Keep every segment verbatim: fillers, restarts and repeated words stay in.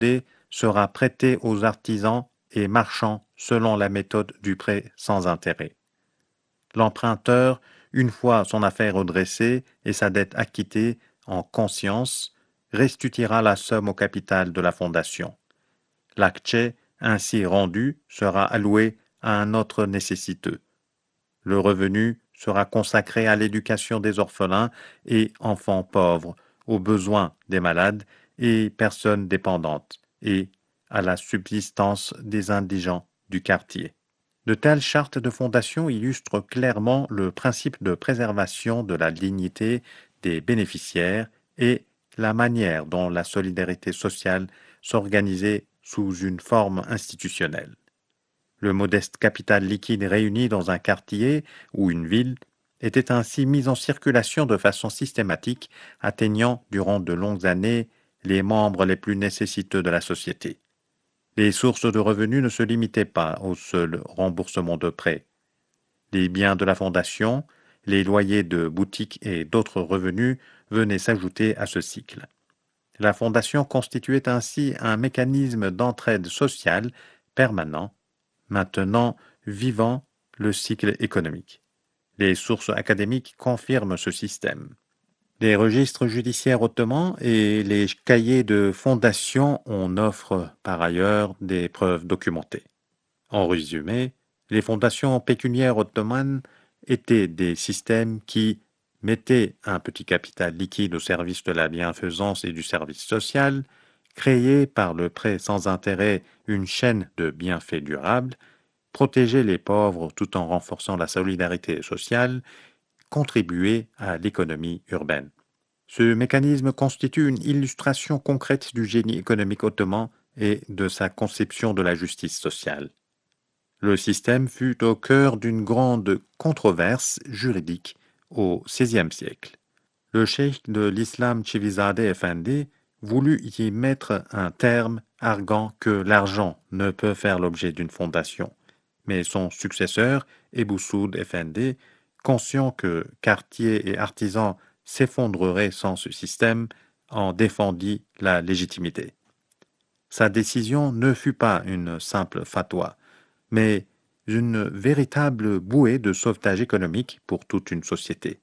sera prêté aux artisans et marchands selon la méthode du prêt sans intérêt. L'emprunteur, une fois son affaire redressée et sa dette acquittée en conscience, restituera la somme au capital de la fondation. L'actché ainsi rendu sera alloué à un autre nécessiteux. Le revenu sera consacré à l'éducation des orphelins et enfants pauvres, aux besoins des malades et personnes dépendantes, et à la subsistance des indigents du quartier. De telles chartes de fondation illustrent clairement le principe de préservation de la dignité des bénéficiaires et la manière dont la solidarité sociale s'organisait sous une forme institutionnelle. Le modeste capital liquide réuni dans un quartier ou une ville était ainsi mis en circulation de façon systématique, atteignant durant de longues années les membres les plus nécessiteux de la société. Les sources de revenus ne se limitaient pas au seul remboursement de prêts. Les biens de la fondation, les loyers de boutiques et d'autres revenus venaient s'ajouter à ce cycle. La fondation constituait ainsi un mécanisme d'entraide sociale permanent, maintenant vivant le cycle économique. Les sources académiques confirment ce système. Les registres judiciaires ottomans et les cahiers de fondation en offrent par ailleurs des preuves documentées. En résumé, les fondations pécuniaires ottomanes étaient des systèmes qui mettaient un petit capital liquide au service de la bienfaisance et du service social, créaient par le prêt sans intérêt une chaîne de bienfaits durables, protégeaient les pauvres tout en renforçant la solidarité sociale, contribuer à l'économie urbaine. Ce mécanisme constitue une illustration concrète du génie économique ottoman et de sa conception de la justice sociale. Le système fut au cœur d'une grande controverse juridique au seizième siècle. Le cheikh de l'islam Chivizadeh Effendi voulut y mettre un terme, arguant que l'argent ne peut faire l'objet d'une fondation, mais son successeur, Ebou Soud Effendi, conscient que quartiers et artisans s'effondreraient sans ce système, en défendit la légitimité. Sa décision ne fut pas une simple fatwa, mais une véritable bouée de sauvetage économique pour toute une société.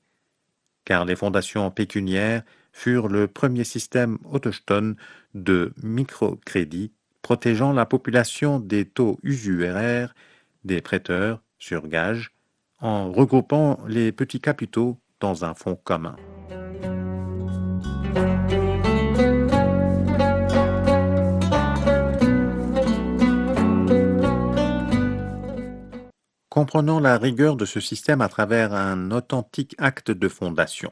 Car les fondations pécuniaires furent le premier système autochtone de microcrédit protégeant la population des taux usuraires des prêteurs sur gage en regroupant les petits capitaux dans un fonds commun. Comprenons la rigueur de ce système à travers un authentique acte de fondation.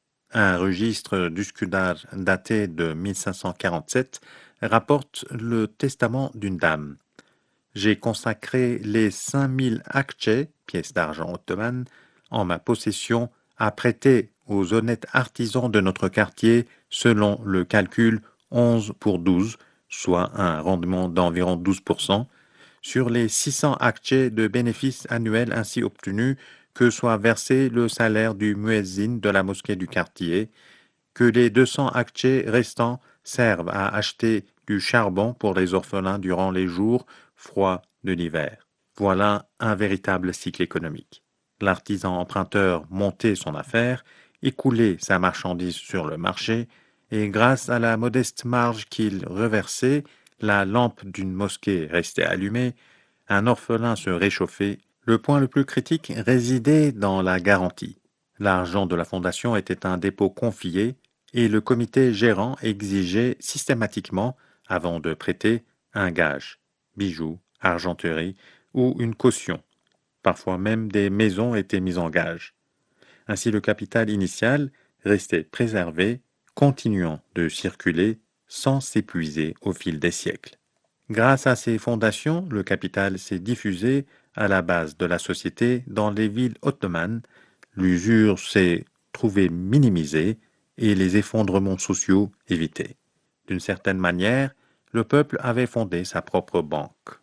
Un registre d'Uskudar daté de mille cinq cent quarante-sept rapporte le testament d'une dame. J'ai consacré les cinq mille akçe, pièces d'argent ottomanes, en ma possession à prêter aux honnêtes artisans de notre quartier selon le calcul onze pour douze, soit un rendement d'environ douze pour cent, sur les six cents akçe de bénéfices annuels ainsi obtenus, que soit versé le salaire du muezzin de la mosquée du quartier, que les deux cents akçe restants servent à acheter du charbon pour les orphelins durant les jours froids de l'hiver. Voilà un véritable cycle économique. L'artisan emprunteur montait son affaire, écoulait sa marchandise sur le marché, et grâce à la modeste marge qu'il reversait, la lampe d'une mosquée restait allumée, un orphelin se réchauffait. Le point le plus critique résidait dans la garantie. L'argent de la fondation était un dépôt confié et le comité gérant exigeait systématiquement, avant de prêter, un gage, bijoux, argenterie ou une caution. Parfois même des maisons étaient mises en gage. Ainsi le capital initial restait préservé, continuant de circuler sans s'épuiser au fil des siècles. Grâce à ces fondations, le capital s'est diffusé à la base de la société dans les villes ottomanes, l'usure s'est trouvée minimisée et les effondrements sociaux évités. D'une certaine manière, le peuple avait fondé sa propre banque.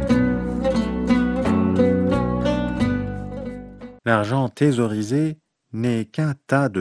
L'argent thésaurisé n'est qu'un tas de